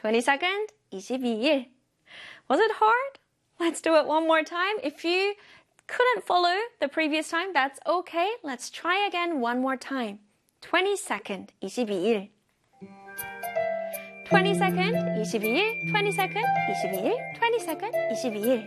22nd, 22일. Was it hard? Let's do it one more time. If you couldn't follow the previous time, that's okay. Let's try again one more time. 22nd, 22일. 22nd, 22일, 22nd, 22일, 22nd, 22일.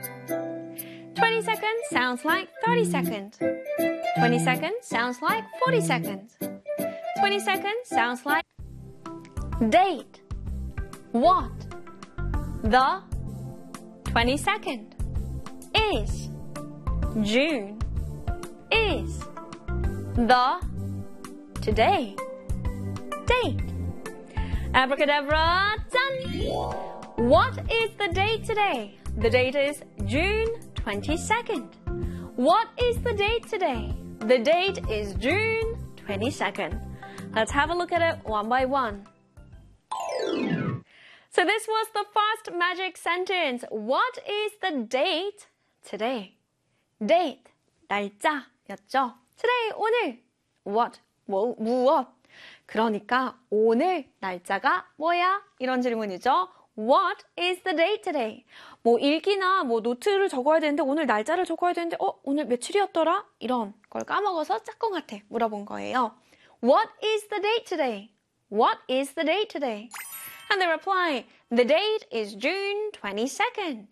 22nd sounds like 32nd. 22nd sounds like 42nd. 22nd sounds like date. What? The 22nd is June is the today date. Abracadabra, done! What is the date today? The date is June 22nd. What is the date today? The date is June 22nd. Let's have a look at it one by one. So this was the first magic sentence. What is the date today? Date, 날짜였죠. Today, 오늘. What, 무엇. 그러니까 오늘 날짜가 뭐야? 이런 질문이죠. What is the date today? 뭐 일기나 뭐 노트를 적어야 되는데 오늘 날짜를 적어야 되는데 오늘 며칠이었더라? 이런 걸 까먹어서 짝꿍한테 물어본 거예요. What is the date today? What is the date today? And they reply, the date is June 22nd.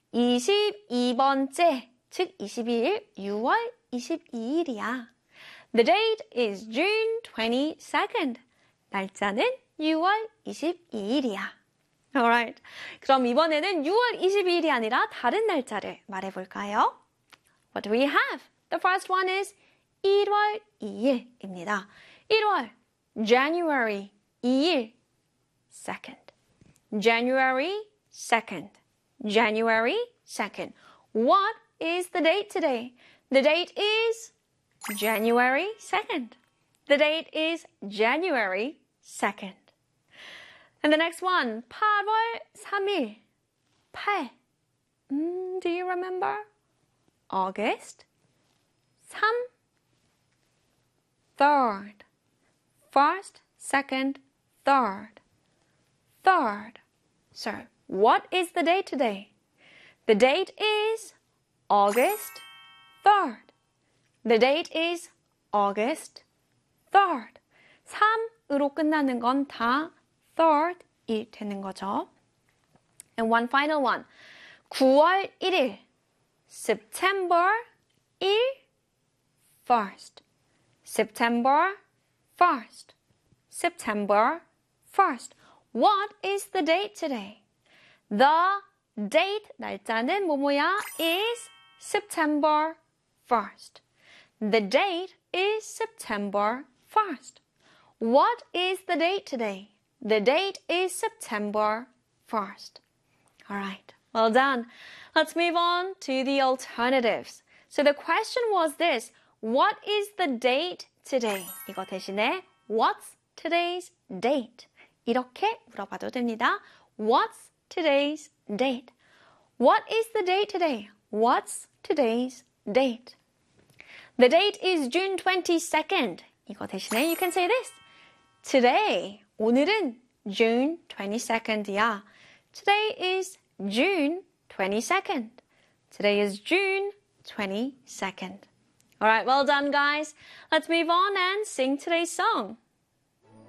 22번째, 즉 22일, 6월 22일이야. The date is June 22nd. 날짜는 6월 22일이야. Alright. 그럼 이번에는 6월 22일이 아니라 다른 날짜를 말해볼까요? What do we have? The first one is 1월 2일입니다. 1월, January 2일, 2nd. January 2nd. January 2nd. What is the date today? The date is January 2nd. The date is January 2nd. And the next one, 8월 3일. 8. Do you remember? August 3. Third. First, second, third. Third. So, what is the date today? The date is August 3rd. The date is August 3rd. 3으로 끝나는 건 다 third이 되는 거죠. And one final one. 9월 1일. September 1. First. September 1st. September 1st. What is the date today? The date, 날짜는 뭐뭐야? is September 1st. The date is September 1st. What is the date today? The date is September 1st. All right, well done. Let's move on to the alternatives. So the question was this. What is the date today? 이거 대신에 what's today's date? 이렇게 물어봐도 됩니다. What's today's date? What is the date today? What's today's date? The date is June 22nd. 이거 대신에 you can say this. Today, 오늘은 June 22nd이야. Today is June 22nd. Today is June 22nd. All right, well done, guys. Let's move on and sing today's song.